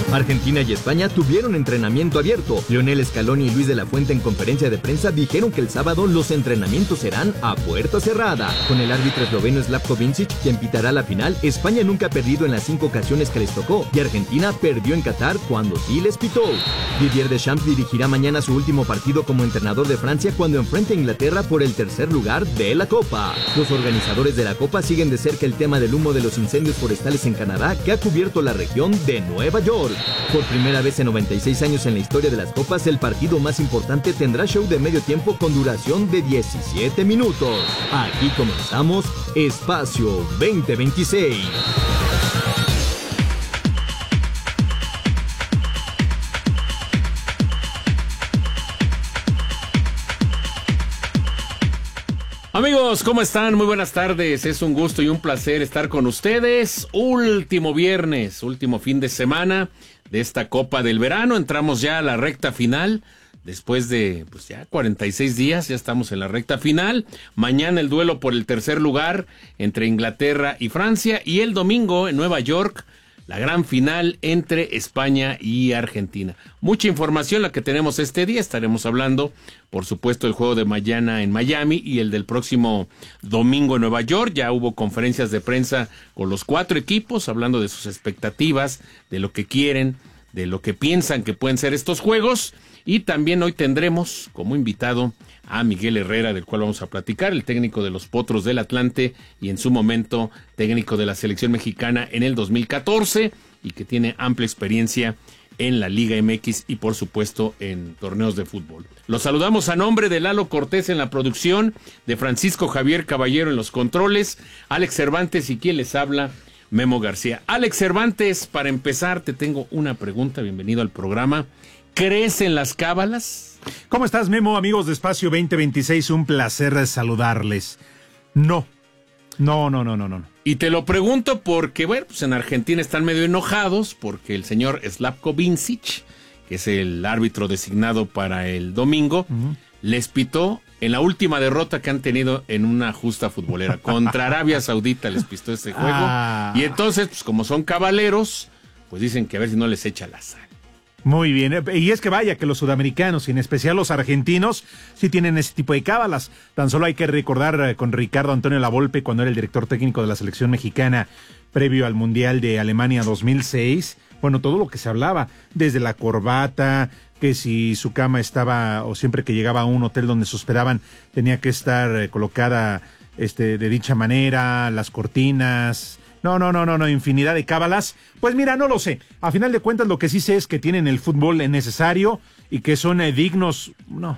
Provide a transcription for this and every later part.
Argentina y España tuvieron entrenamiento abierto. Lionel Scaloni y Luis de la Fuente en conferencia de prensa dijeron que el sábado los entrenamientos serán a puerta cerrada. Con el árbitro esloveno Slavko Vincic, quien pitará la final, España nunca ha perdido en las 5 ocasiones que les tocó, y Argentina perdió en Qatar cuando sí les pitó. Didier Deschamps dirigirá mañana su último partido como entrenador de Francia cuando enfrente a Inglaterra por el tercer lugar de la Copa. Los organizadores de la Copa siguen de cerca el tema del humo de los incendios forestales en Canadá que ha cubierto la región de Nueva York. Por primera vez en 96 años en la historia de las copas, el partido más importante tendrá show de medio tiempo con duración de 17 minutos. Aquí comenzamos Espacio 2026. Amigos, ¿cómo están? Muy buenas tardes. Es un gusto y un placer estar con ustedes. Último viernes, último fin de semana de esta Copa del Verano. Entramos ya a la recta final. Después de ya 46 días, ya estamos en la recta final. Mañana el duelo por el tercer lugar entre Inglaterra y Francia. Y el domingo en Nueva York, la gran final entre España y Argentina. Mucha información la que tenemos este día. Estaremos hablando, por supuesto, del juego de mañana en Miami y el del próximo domingo en Nueva York. Ya hubo conferencias de prensa con los 4 equipos, hablando de sus expectativas, de lo que quieren, de lo que piensan que pueden ser estos juegos. Y también hoy tendremos como invitado a Miguel Herrera, del cual vamos a platicar, el técnico de los Potros del Atlante y en su momento técnico de la selección mexicana en el 2014 y que tiene amplia experiencia en la Liga MX y por supuesto en torneos de fútbol. Los saludamos a nombre de Lalo Cortés en la producción, de Francisco Javier Caballero en los controles, Alex Cervantes y quien les habla, Memo García. Alex Cervantes, para empezar te tengo una pregunta, bienvenido al programa. ¿Crees en las cábalas? ¿Cómo estás, Memo? Amigos de Espacio 2026, un placer saludarles. No. Y te lo pregunto porque, en Argentina están medio enojados porque el señor Slavko Vincic, que es el árbitro designado para el domingo, les pitó en la última derrota que han tenido en una justa futbolera. Contra Arabia Saudita les pitó ese juego. Y entonces, como son cabaleros, pues dicen que a ver si no les echa la sal. Muy bien, y es que vaya que los sudamericanos, y en especial los argentinos, sí tienen ese tipo de cábalas. Tan solo hay que recordar con Ricardo Antonio Lavolpe, cuando era el director técnico de la selección mexicana previo al Mundial de Alemania 2006, todo lo que se hablaba, desde la corbata, que si su cama estaba, o siempre que llegaba a un hotel donde se hospedaban, tenía que estar colocada de dicha manera, las cortinas. No, infinidad de cábalas. Pues mira, no lo sé. A final de cuentas, lo que sí sé es que tienen el fútbol necesario y que son dignos,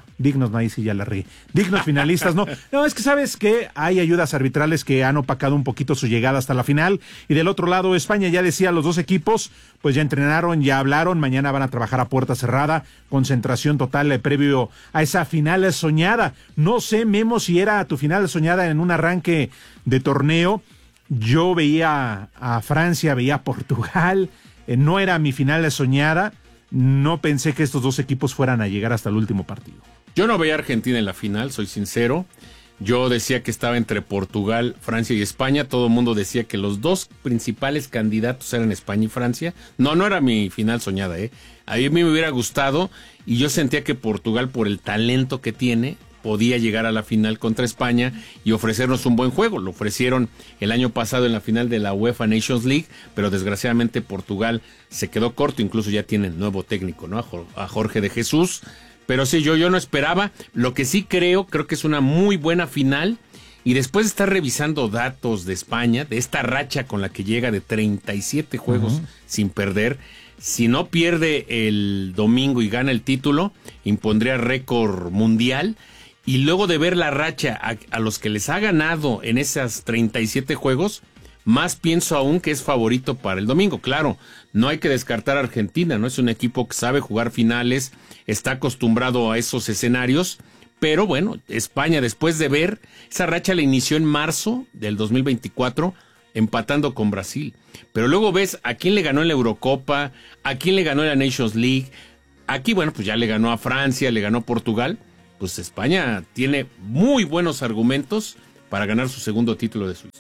ahí sí ya la regué. Dignos finalistas, no. No, es que sabes que hay ayudas arbitrales que han opacado un poquito su llegada hasta la final. Y del otro lado, España, ya decía, los dos equipos, pues ya entrenaron, ya hablaron. Mañana van a trabajar a puerta cerrada. Concentración total previo a esa final soñada. No sé, Memo, si era tu final soñada en un arranque de torneo. Yo veía a Francia, veía a Portugal, no era mi final soñada, no pensé que estos dos equipos fueran a llegar hasta el último partido. Yo no veía a Argentina en la final, soy sincero. Yo decía que estaba entre Portugal, Francia y España. Todo el mundo decía que los dos principales candidatos eran España y Francia. No era mi final soñada, A mí me hubiera gustado y yo sentía que Portugal, por el talento que tiene, podía llegar a la final contra España y ofrecernos un buen juego. Lo ofrecieron el año pasado en la final de la UEFA Nations League, pero desgraciadamente Portugal se quedó corto, incluso ya tiene nuevo técnico, a Jorge de Jesús. Pero sí, yo no esperaba. Lo que sí creo que es una muy buena final. Y después de estar revisando datos de España, de esta racha con la que llega de 37 juegos sin perder, si no pierde el domingo y gana el título, impondría récord mundial. Y luego de ver la racha a los que les ha ganado en esas 37 juegos, más pienso aún que es favorito para el domingo. Claro, no hay que descartar a Argentina, ¿no? Es un equipo que sabe jugar finales, está acostumbrado a esos escenarios, pero España, después de ver, esa racha la inició en marzo del 2024, empatando con Brasil. Pero luego ves a quién le ganó en la Eurocopa, a quién le ganó en la Nations League. Aquí, pues ya le ganó a Francia, le ganó a Portugal. Pues España tiene muy buenos argumentos para ganar su segundo título de su historia.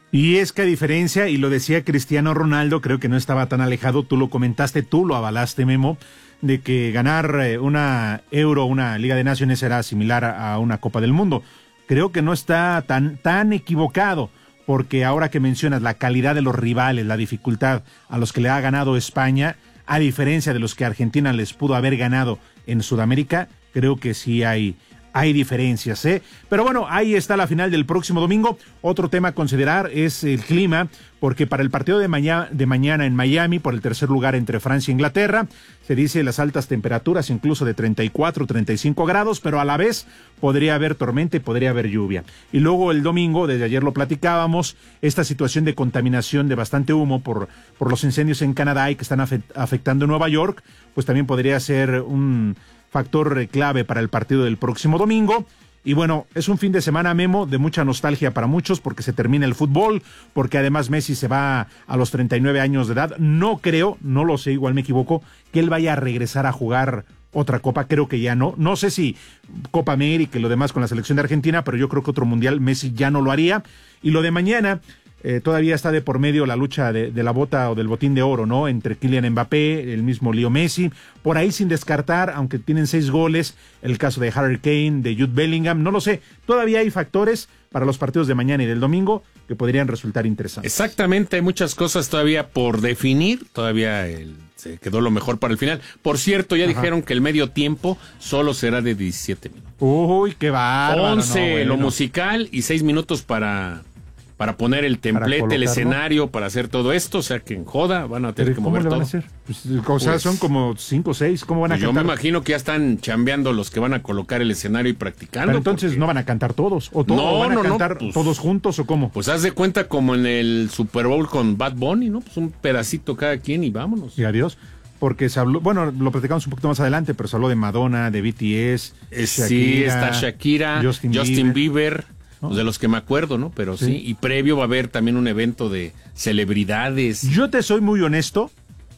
Y es que a diferencia, y lo decía Cristiano Ronaldo, creo que no estaba tan alejado, tú lo comentaste, tú lo avalaste, Memo, de que ganar una Euro, una Liga de Naciones era similar a una Copa del Mundo. Creo que no está tan equivocado, porque ahora que mencionas la calidad de los rivales, la dificultad a los que le ha ganado España, a diferencia de los que Argentina les pudo haber ganado en Sudamérica, creo que sí hay diferencias, ¿eh? Pero bueno, ahí está la final del próximo domingo. Otro tema a considerar es el clima, porque para el partido de mañana en Miami, por el tercer lugar entre Francia e Inglaterra, se dice las altas temperaturas, incluso de 34, 35 grados, pero a la vez podría haber tormenta y podría haber lluvia. Y luego el domingo, desde ayer lo platicábamos, esta situación de contaminación de bastante humo por los incendios en Canadá y que están afectando Nueva York, pues también podría ser un factor clave para el partido del próximo domingo. Y bueno, es un fin de semana, Memo, de mucha nostalgia para muchos porque se termina el fútbol, porque además Messi se va a los 39 años de edad. No creo, no lo sé, igual me equivoco, que él vaya a regresar a jugar otra copa, creo que ya no. No sé si Copa América y lo demás con la selección de Argentina, pero yo creo que otro mundial Messi ya no lo haría. Y lo de mañana, todavía está de por medio la lucha de la bota o del botín de oro, ¿no? Entre Kylian Mbappé, el mismo Leo Messi, por ahí sin descartar, aunque tienen 6 goles, el caso de Harry Kane, de Jude Bellingham, no lo sé, todavía hay factores para los partidos de mañana y del domingo que podrían resultar interesantes. Exactamente, hay muchas cosas todavía por definir, todavía se quedó lo mejor para el final. Por cierto, ya dijeron que el medio tiempo solo será de 17 minutos. Uy, qué bárbaro. 11 no, bueno. Lo musical y 6 minutos para poner el templete, el escenario, para hacer todo esto, o sea que en joda van a tener que mover todo. ¿Cómo le van a hacer? Pues, son como 5 o 6, ¿cómo van a cantar? Yo me imagino que ya están chambeando los que van a colocar el escenario y practicando. Pero entonces no van a cantar todos, o van a cantar pues, todos juntos, o cómo. Pues haz de cuenta como en el Super Bowl con Bad Bunny, ¿no? Pues un pedacito cada quien y vámonos. Y adiós. Porque se habló, bueno, lo platicamos un poquito más adelante, pero se habló de Madonna, de BTS, Shakira, sí, está Shakira, Justin Bieber. ¿No? De los que me acuerdo, ¿no? Pero sí, y previo va a haber también un evento de celebridades. Yo te soy muy honesto,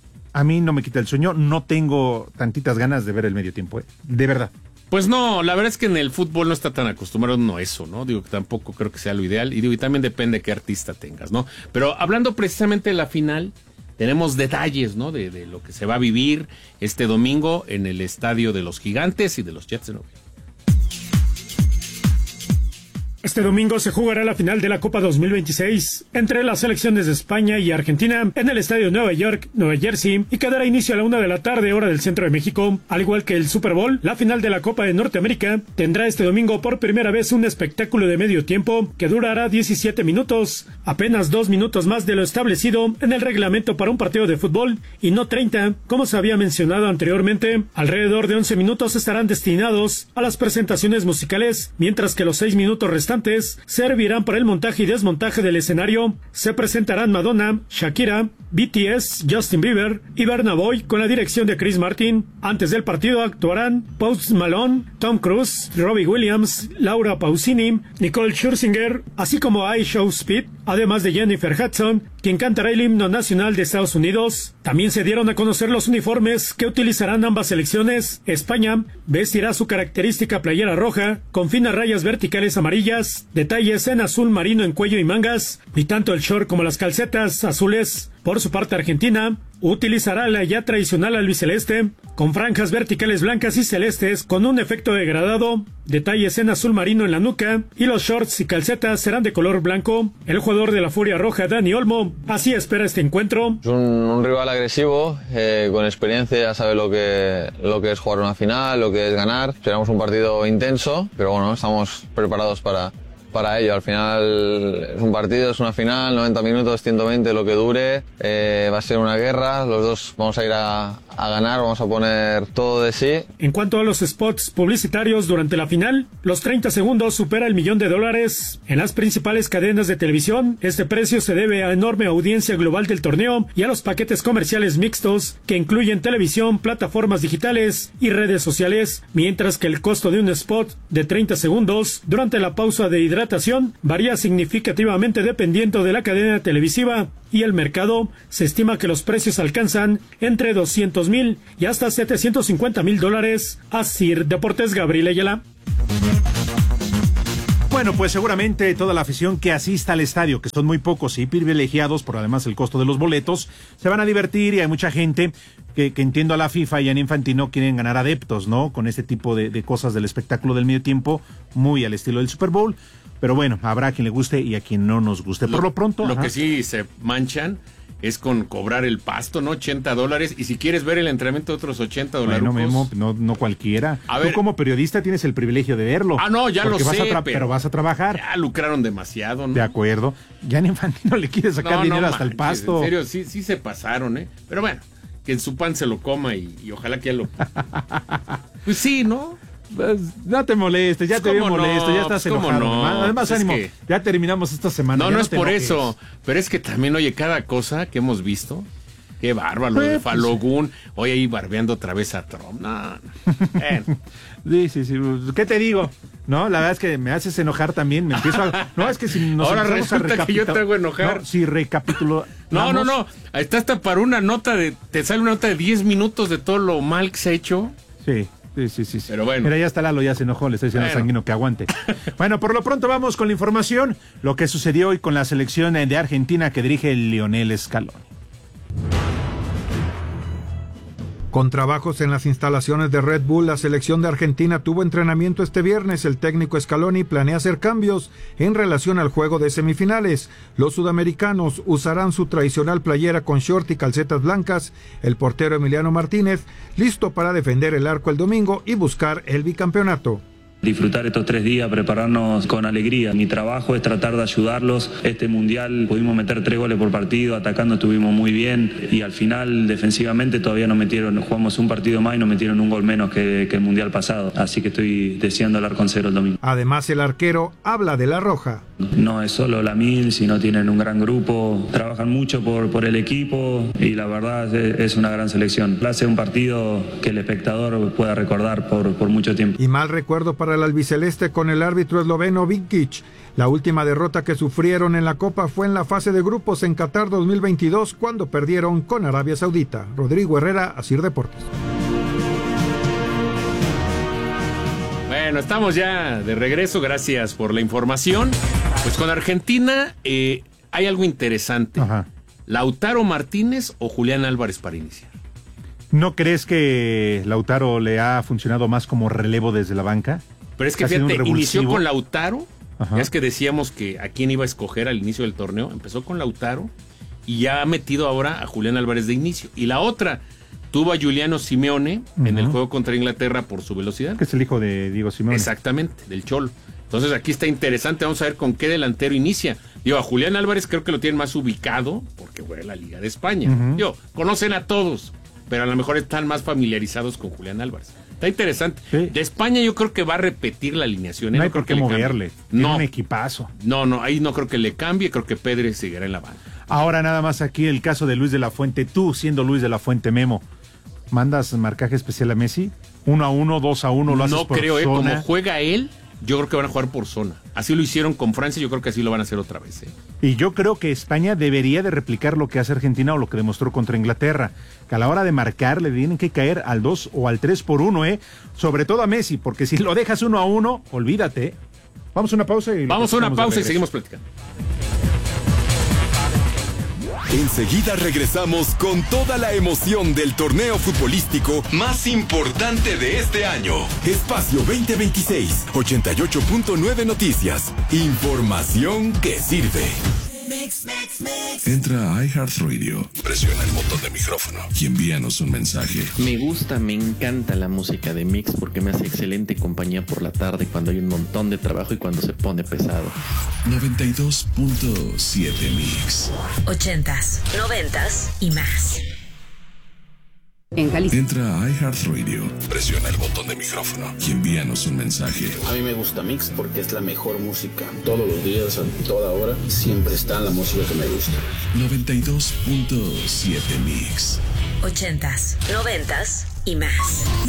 a mí no me quita el sueño, no tengo tantitas ganas de ver el medio tiempo, de verdad. Pues no, la verdad es que en el fútbol no está tan acostumbrado uno a eso, ¿no? Digo que tampoco creo que sea lo ideal, y también depende de qué artista tengas, ¿no? Pero hablando precisamente de la final, tenemos detalles, ¿no? De lo que se va a vivir este domingo en el estadio de los Gigantes y de los Jets de Nueva York. Este domingo se jugará la final de la Copa 2026 entre las selecciones de España y Argentina en el estadio de Nueva York, Nueva Jersey, y que dará inicio a la 1 de la tarde, hora del centro de México. Al igual que el Super Bowl, la final de la Copa de Norteamérica tendrá este domingo por primera vez un espectáculo de medio tiempo que durará 17 minutos, apenas 2 minutos más de lo establecido en el reglamento para un partido de fútbol, y no 30, como se había mencionado anteriormente. Alrededor de 11 minutos estarán destinados a las presentaciones musicales, mientras que los 6 minutos restantes servirán para el montaje y desmontaje del escenario. Se presentarán Madonna, Shakira, BTS, Justin Bieber y Burna Boy con la dirección de Chris Martin. Antes del partido actuarán Post Malone, Tom Cruise, Robbie Williams, Laura Pausini, Nicole Scherzinger, así como iShow Speed, además de Jennifer Hudson, quien cantará el himno nacional de Estados Unidos. También se dieron a conocer los uniformes que utilizarán ambas selecciones. España vestirá su característica playera roja con finas rayas verticales amarillas, detalles en azul marino en cuello y mangas, y tanto el short como las calcetas azules. Por su parte, Argentina utilizará la ya tradicional albiceleste, con franjas verticales blancas y celestes con un efecto degradado, detalles en azul marino en la nuca, y los shorts y calcetas serán de color blanco. El jugador de la Furia Roja, Dani Olmo, así espera este encuentro. Es un rival agresivo, con experiencia, ya sabe lo que es jugar una final, lo que es ganar. Esperamos un partido intenso, pero bueno, estamos preparados para ello. Al final es un partido, es una final, 90 minutos, 120 lo que dure, va a ser una guerra, los dos vamos a ir a ganar, vamos a poner todo de sí. En cuanto a los spots publicitarios durante la final, los 30 segundos supera el $1,000,000 en las principales cadenas de televisión. Este precio se debe a enorme audiencia global del torneo y a los paquetes comerciales mixtos que incluyen televisión, plataformas digitales y redes sociales, mientras que el costo de un spot de 30 segundos durante la pausa de hidratación varía significativamente dependiendo de la cadena televisiva y el mercado. Se estima que los precios alcanzan entre $200,000 y hasta $750,000. Asir Deportes, Gabriel Ayala. bueno, pues seguramente toda la afición que asista al estadio, que son muy pocos y privilegiados por además el costo de los boletos, se van a divertir, y hay mucha gente que entiendo a la FIFA y a Infantino quieren ganar adeptos, ¿no? Con este tipo de cosas del espectáculo del medio tiempo, muy al estilo del Super Bowl. Pero bueno, habrá a quien le guste y a quien no nos guste. Por lo pronto... Lo que sí se manchan es con cobrar el pasto, ¿no? $80. Y si quieres ver el entrenamiento, otros $80. Bueno, Memo, no cualquiera. A ver, tú como periodista tienes el privilegio de verlo. Ah, no, ya lo sé, pero vas a trabajar. Ya lucraron demasiado, ¿no? De acuerdo. Ya en Infantino le quiere sacar dinero hasta el pasto. En serio, sí se pasaron, ¿eh? Pero bueno, que en su pan se lo coma y ojalá que ya lo... Pues sí, ¿no? Pues, no te molestes, ya te veo molesto, ya estás enojado. No. Además, pues ánimo, ya terminamos esta semana. No es por eso, pero es que también, oye, cada cosa que hemos visto, qué bárbaro, lo de Falogún, hoy ahí barbeando otra vez a Trump. No. Sí. ¿Qué te digo? No, la verdad es que me haces enojar también, me empiezo a... No, es que si nos ahora resulta que yo te hago enojar. No, si recapitulo... No. Ahí está hasta para una nota te sale una nota de 10 minutos de todo lo mal que se ha hecho. Sí. Pero bueno. Mira, ya está Lalo, ya se enojó, le estoy diciendo a Sanguino que aguante. Bueno, por lo pronto vamos con la información, lo que sucedió hoy con la selección de Argentina que dirige Lionel Scaloni. Con trabajos en las instalaciones de Red Bull, la selección de Argentina tuvo entrenamiento este viernes. El técnico Scaloni planea hacer cambios en relación al juego de semifinales. Los sudamericanos usarán su tradicional playera con short y calcetas blancas. El portero Emiliano Martínez, listo para defender el arco el domingo y buscar el bicampeonato. Disfrutar estos 3 días, prepararnos con alegría. Mi trabajo es tratar de ayudarlos. Este mundial pudimos meter 3 goles por partido, atacando estuvimos muy bien y al final defensivamente todavía jugamos un partido más y nos metieron un gol menos que el mundial pasado. Así que estoy deseando hablar con cero el domingo. Además, el arquero habla de La Roja. No es solo Lamil, sino tienen un gran grupo, trabajan mucho por el equipo y la verdad es una gran selección. Hace un partido que el espectador pueda recordar por mucho tiempo. Y mal recuerdo para el albiceleste con el árbitro esloveno Vikic. La última derrota que sufrieron en la Copa fue en la fase de grupos en Qatar 2022 cuando perdieron con Arabia Saudita. Rodrigo Herrera, Asir Deportes. Bueno, estamos ya de regreso, gracias por la información. Pues con Argentina hay algo interesante. Ajá. ¿Lautaro Martínez o Julián Álvarez para iniciar? ¿No crees que Lautaro le ha funcionado más como relevo desde la banca? Pero es que fíjate, inició con Lautaro. Ajá. Ya es que decíamos que a quién iba a escoger al inicio del torneo. Empezó con Lautaro y ya ha metido ahora a Julián Álvarez de inicio. Y la otra, tuvo a Giuliano Simeone en el juego contra Inglaterra por su velocidad. Que es el hijo de Diego Simeone. Exactamente, del Cholo. Entonces aquí está interesante, vamos a ver con qué delantero inicia. Digo, a Julián Álvarez creo que lo tienen más ubicado porque juega en la Liga de España. Conocen a todos, pero a lo mejor están más familiarizados con Julián Álvarez. Está interesante. Sí. De España yo creo que va a repetir la alineación. No hay por qué moverle. Tiene un equipazo. No, ahí no creo que le cambie. Creo que Pedri seguirá en la banda. Ahora nada más aquí el caso de Luis de la Fuente. Tú, siendo Luis de la Fuente, Memo, ¿mandas marcaje especial a Messi? 1-1, 2-1, lo haces por zona. No creo, como juega él, yo creo que van a jugar por zona. Así lo hicieron con Francia, yo creo que así lo van a hacer otra vez. Y yo creo que España debería de replicar lo que hace Argentina o lo que demostró contra Inglaterra, que a la hora de marcar le tienen que caer al 2 o al 3-1, sobre todo a Messi, porque si lo dejas 1-1, olvídate. Vamos a una pausa y seguimos platicando. Enseguida regresamos con toda la emoción del torneo futbolístico más importante de este año. Espacio 2026, 88.9 Noticias. Información que sirve. Entra a iHeartRadio, presiona el botón de micrófono y envíanos un mensaje. Me encanta la música de Mix porque me hace excelente compañía por la tarde cuando hay un montón de trabajo y cuando se pone pesado. 92.7 Mix. 80s, 90s y más. En Jalisco. Entra a iHeartRadio, presiona el botón de micrófono y envíanos un mensaje. A mí me gusta Mix porque es la mejor música. Todos los días, a toda hora, siempre está la música que me gusta. 92.7 Mix. 80s, 90s y más.